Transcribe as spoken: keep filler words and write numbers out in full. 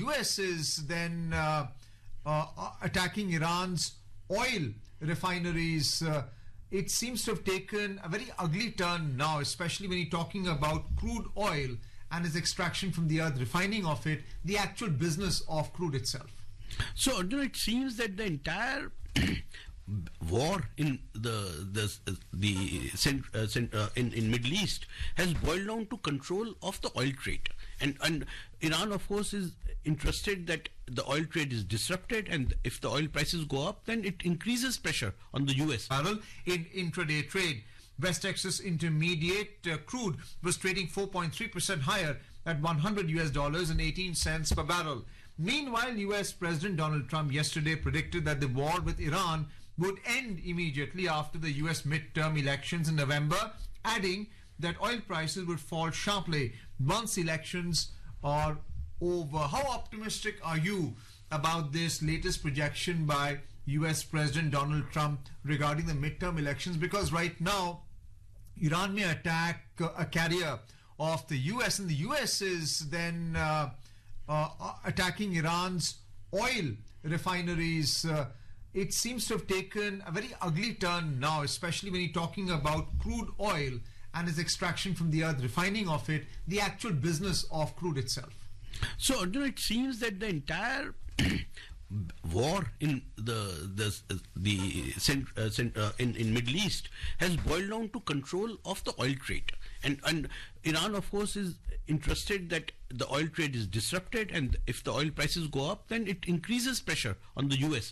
U S is then uh, uh, attacking Iran's oil refineries. Uh, it seems to have taken a very ugly turn now, especially when you're talking about crude oil and its extraction from the earth, refining of it, the actual business of crude itself. So, Arjun, it seems that the entire war in the the the cent, uh, cent, uh, in in Middle East has boiled down to control of the oil trade, and and Iran, of course, is interested that the oil trade is disrupted, and if the oil prices go up, then it increases pressure on the U S. Barrel in intraday trade. West Texas Intermediate uh, crude was trading four point three percent higher at one hundred U S dollars and eighteen cents per barrel. Meanwhile, U S President Donald Trump yesterday predicted that the war with Iran would end immediately after the U S midterm elections in November, adding that oil prices would fall sharply once elections are over. How optimistic are you about this latest projection by U S President Donald Trump regarding the midterm elections? Because right now, Iran may attack a carrier of the U S, and the U S is then uh, uh, attacking Iran's oil refineries. Uh, it seems to have taken a very ugly turn now, especially when you're talking about crude oil and its extraction from the earth, refining of it, the actual business of crude itself. So, Arjun, it seems that the entire war in the the the cent, uh, cent, uh, in in Middle East has boiled down to control of the oil trade, and and Iran, of course, is interested that the oil trade is disrupted, and if the oil prices go up, then it increases pressure on the U S.